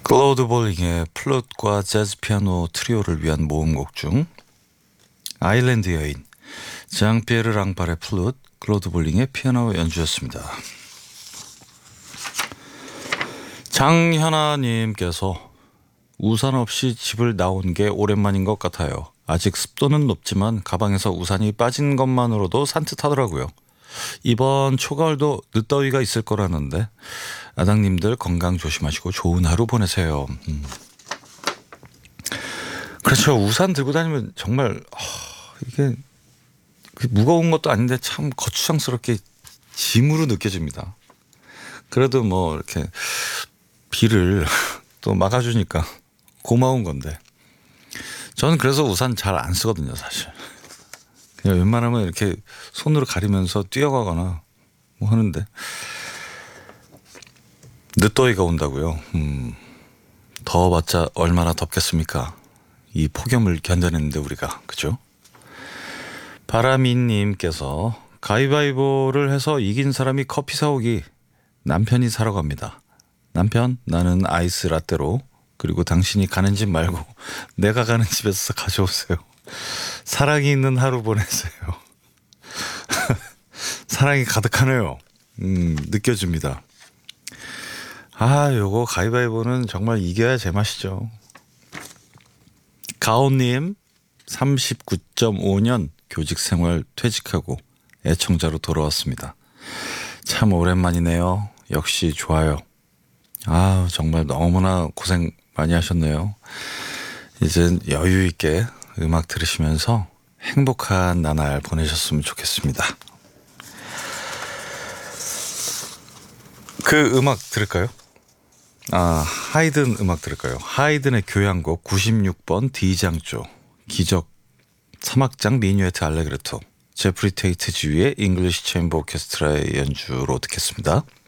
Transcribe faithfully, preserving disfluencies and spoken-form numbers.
클로드 볼링의 플룻과 재즈 피아노 트리오를 위한 모음곡 중 아일랜드 여인, 장피에르 랑발의 플룻, 클로드 볼링의 피아노 연주였습니다. 장현아님께서 우산 없이 집을 나온 게 오랜만인 것 같아요. 아직 습도는 높지만 가방에서 우산이 빠진 것만으로도 산뜻하더라고요. 이번 초가을도 늦더위가 있을 거라는데 아당님들 건강 조심하시고 좋은 하루 보내세요. 음. 그렇죠. 우산 들고 다니면 정말 어, 이게 무거운 것도 아닌데 참 거추장스럽게 짐으로 느껴집니다. 그래도 뭐 이렇게 비를 또 막아주니까 고마운 건데 저는 그래서 우산 잘 안 쓰거든요. 사실 그냥 웬만하면 이렇게 손으로 가리면서 뛰어가거나 뭐 하는데 늦더위가 온다고요. 음, 더워봤자 얼마나 덥겠습니까? 이 폭염을 견뎌내는데 우리가, 그죠? 바라미님께서 가위바위보를 해서 이긴 사람이 커피 사오기. 남편이 사러 갑니다. 남편, 나는 아이스 라떼로. 그리고 당신이 가는 집 말고 내가 가는 집에서 가져오세요. 사랑이 있는 하루 보내세요. 사랑이 가득하네요. 음, 느껴집니다. 아, 요거 가위바위보는 정말 이겨야 제맛이죠. 가온님, 삼십구 점 오 년 교직 생활 퇴직하고 애청자로 돌아왔습니다. 참 오랜만이네요. 역시 좋아요. 아, 정말 너무나 고생 많이 하셨네요. 이젠 여유 있게 음악 들으시면서 행복한 나날 보내셨으면 좋겠습니다. 그 음악 들을까요? 아, 하이든 음악 들을까요? 하이든의 교향곡 구십육 번 D장조 기적 삼 악장 미뉴에트 알레그레토 제프리 테이트 지휘의 잉글리시 챔버 오케스트라의 연주로 듣겠습니다.